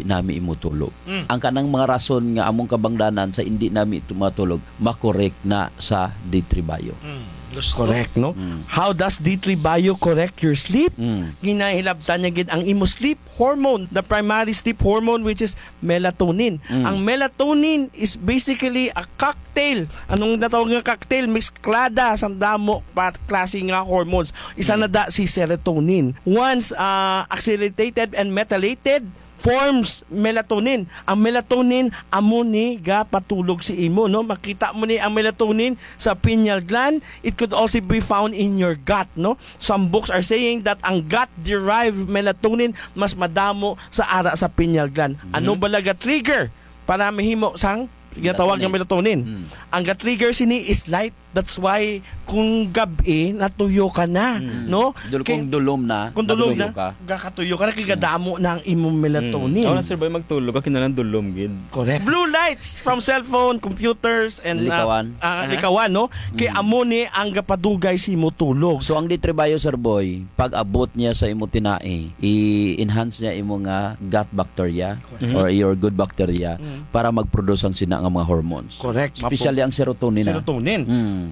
nami imutulog. Ang kanang mga rason nga among kabangdanan sa hindi nami tumatulog makorek na sa D3 Bio. Correct, no? How does D3 Bio correct your sleep? Ginahilabtan niya gid ang imo sleep hormone, the primary sleep hormone, which is melatonin. Ang melatonin is basically a cocktail. Anong natawag nga cocktail? Mesklada sa damo pat klase nga hormones. Isa na da si serotonin. Once accelerated and methylated, forms melatonin. Ang melatonin amo ni ga patulog si imo, no? Makita mo ni ang melatonin sa pineal gland. It could also be found in your gut, no? Some books are saying that ang gut derived melatonin mas madamo sa ara sa pineal gland. Ano balaga trigger para mahimo sang ginatawag ng melatonin? Ang ga-trigger sini is light. That's why kung gabi natuyo ka na, no? Kung dulom na, kung dulom na, gakatuyo ka na, kigadamo na ang imong melatonin. Ako na sir ba magtulog, kinalang dulom gid. Correct. Blue lights from cellphone, computers, and likawan, no? Kay amo ni ang gapadugay si mo tulog. So ang D3 Bio, Sir Boy, pag abot niya sa imo tinae, i-enhance niya imo nga gut bacteria or your good bacteria para mag-produce ang sina nga mga hormones. Correct. Especially ang serotonin. Serotonin.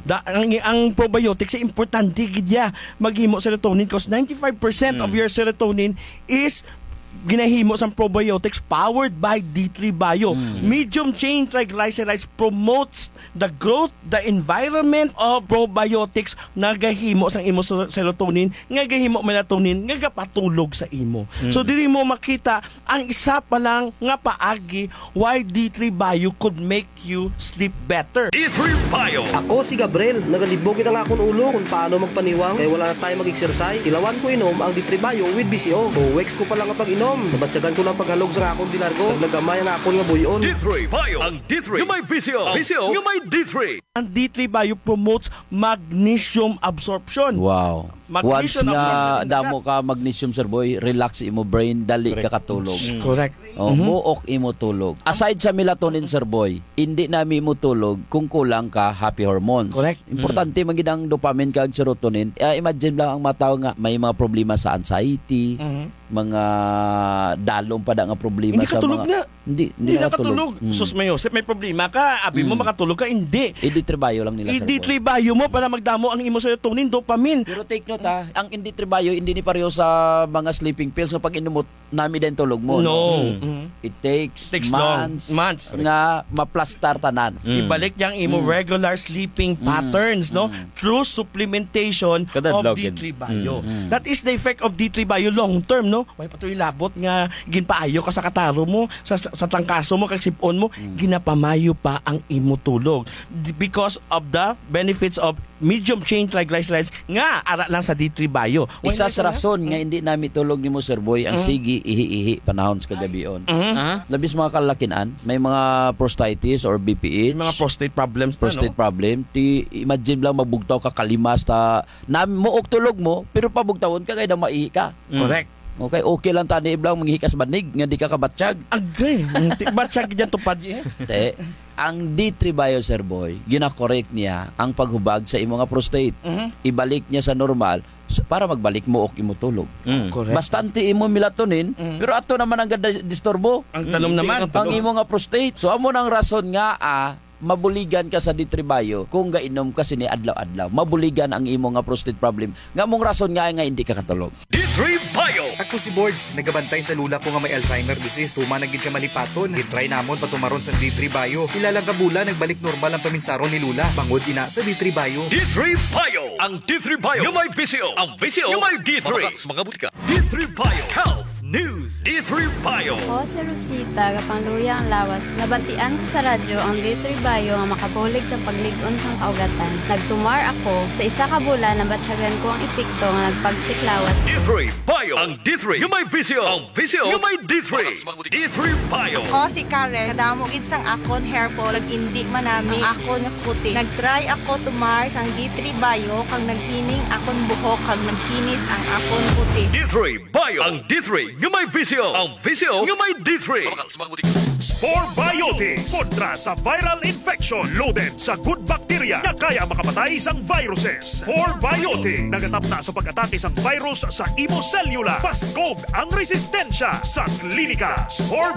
Ang probiotics ay importante gid ya maghimo serotonin because 95% of your serotonin is ginahimo sa probiotics powered by D3 Bio. Medium chain triglycerides promotes the growth, the environment of probiotics nga gahimo sang imo serotonin, nga gahimo melatonin, nga gapatulog sa imo. So dili mo makita ang isa pa lang nga paagi why D3 Bio could make you sleep better. D3 Bio. Ako si Gabriel, nagalibog ang akong ulo kung paano magpaniwang kaya wala na tayo mag-exercise. Ilawan ko inom ang D3 Bio with BCO. O weeks ko pa lang ang pag-inom. Nabatsagan ko lang paghalog sa akong dinargo. Naglagamay ang akong nga buyon. D3 Bio. Ang D3 yung may VCO. VCO yung may D3. Ang D3 Bio promotes magnesium absorption. Wow. Once Magnesium nga absorption. damo ka magnesium, Sir Boy, relax imo brain, dali ka katulog. Correct. Muok imo tulog. Aside sa melatonin, Sir Boy, hindi nami mo tulog kung kulang ka happy hormones. Correct. Importante man gid ang dopamine kag serotonin. Imagine lang ang mataw nga may mga problema sa anxiety, mga dalom pa da nga problema Hindi sa katulog mga na. Hindi nakatulog. Sus may Joseph, may problema ka. Abi mo makatulog ka, hindi. D3 Bio lang nila, Sir Boy. I-D3 Bio mo para magdamo ang imo serotonin, dopamine. Pero take note ang D3 Bio hindi ni pareho sa mga sleeping pills nga pag inumot nami din tulog mo. No. It takes Months. nga maplastar tanan. Ibalik niyang imo regular sleeping patterns, no? Through supplementation Kadadlaw of D3 Bio. That is the effect of D3 Bio long term, no? Way patuloy labot nga ginpaayo ka sa kataro mo, sa tangkaso mo, kag sipon mo, ginapamayo pa ang imo tulog. Because of the benefits of medium chain triglycerides nga ara lang sa D3 Bio. Isa sa rason nga hindi nami tulog nimo, Sir Boy, ang sige ihi-ihi panahon sa kagabion. Labis mga kalakinan, may mga prostatitis or BPH, Mga prostate problems prostate problem. Imagine lang magbugtaw ka kalimas ta muok tulog mo pero pabugtawon ka kay da maihi ka. Correct. Okay lang tani iblang manghihi ka sa banig nga di ka kabatsyag. Agay, batsag dyan tupad eh. Te, ang D3 Bio, Sir Boy, gina-correct niya ang paghubag sa imo nga prostate. Ibalik niya sa normal para magbalik mo og imo tulog. Correct. Bastante imo melatonin, pero ato naman ang disturbo. Ang tanom naman. Ang imo nga prostate. So amo nang rason nga mabuligan ka sa D3 Bio kung gainom ka sini adlaw-adlaw. Mabuligan ang imo nga prostate problem. Nga mong rason nga hindi ka katulog. D3 Bio. Ako si Boards, nagabantay sa lula ko nga may Alzheimer disease. Tuma nagid ka malipaton. Gitry namon patumaron sa D3 Bio. Ilalang kabula nagbalik normal ang paminsaron ni lula. Bangod ina sa D3 Bio. D3 Bio. Ang D3 Bio yung may VCO. Ang VCO yung may D3. Mga butika. D3 Bio. Health News. D3 Bio. Ako si Rosita, kapangluya ang lawas. Nabantian ko sa radyo ang D3 Bio nga makabulig sa pagligon sang kaugatan. Nagtumar ako sa isa ka bulan na batsyagan ko ang epekto nga nagpagsiklawas. D3 Bio. Ang D3 yung may VCO. Ang VCO yung may D3. D3 Bio. Ako si Karen, kadamog sang akon hair fall, indi manami ang akon kutis. Nagtry ako tumar sang D3 Bio kang naghining akon buhok kag naghinis ang akon kutis. D3 Bio. Ang D3 yung may VCO. Ang VCO yung may D3. Spore Biotics kontra sa viral infection loaded sa good bacteria na kaya makapatay sang viruses. Spore Biotics nagatap na sa pag-atake sang virus sa imo cellula. Paskog ang resistensya sa klinika. Spore